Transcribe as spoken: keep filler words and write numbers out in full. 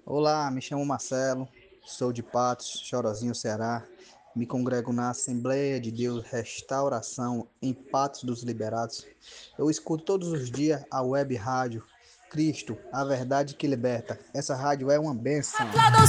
Olá, me chamo Marcelo, sou de Patos, Chorozinho, Ceará. Me congrego na Assembleia de Deus Restauração em Patos dos Liberados. Eu escuto todos os dias a web rádio Cristo, a verdade que liberta. Essa rádio é uma bênção.